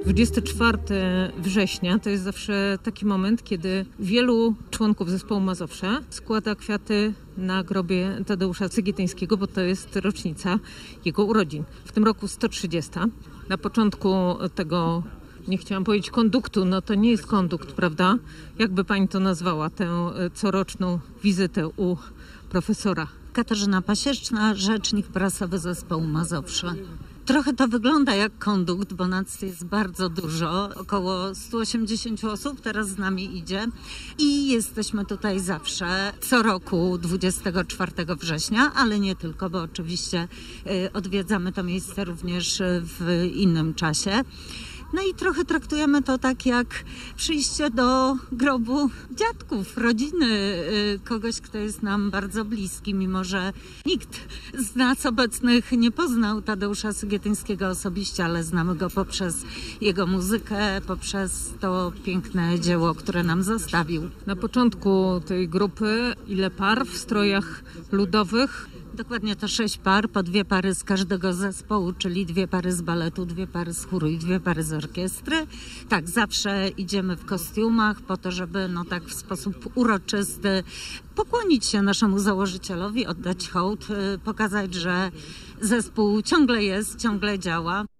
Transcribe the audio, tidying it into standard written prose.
24 września to jest zawsze taki moment, kiedy wielu członków zespołu Mazowsze składa kwiaty na grobie Tadeusza Sygietyńskiego, bo to jest rocznica jego urodzin. W tym roku 130. Na początku tego, nie chciałam powiedzieć konduktu, no to nie jest kondukt, prawda? Jakby pani to nazwała, tę coroczną wizytę u profesora? Katarzyna Pasieczna, rzecznik prasowy zespołu Mazowsze. Trochę to wygląda jak kondukt, bo nas jest bardzo dużo, około 180 osób teraz z nami idzie i jesteśmy tutaj zawsze, co roku 24 września, ale nie tylko, bo oczywiście odwiedzamy to miejsce również w innym czasie. No i trochę traktujemy to tak jak przyjście do grobu dziadków, rodziny, kogoś, kto jest nam bardzo bliski, mimo że nikt z nas obecnych nie poznał Tadeusza Sygietyńskiego osobiście, ale znamy go poprzez jego muzykę, poprzez to piękne dzieło, które nam zostawił. Na początku tej grupy ile par w strojach ludowych? Dokładnie to 6 par, po 2 pary z każdego zespołu, czyli 2 pary z baletu, 2 pary z chóru i 2 pary z orkiestry. Tak, zawsze idziemy w kostiumach po to, żeby tak w sposób uroczysty pokłonić się naszemu założycielowi, oddać hołd, pokazać, że zespół ciągle jest, ciągle działa.